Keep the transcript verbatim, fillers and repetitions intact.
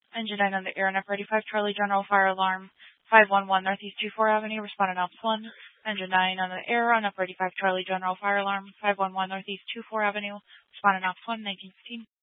Engine nine on the air on F thirty-five Charlie General Fire Alarm five one one Northeast two four Avenue. Respondent Ops one. Engine nine on the air on F thirty-five Charlie General Fire Alarm five one one Northeast two four Avenue. Respondent Ops one, nineteen fifteen.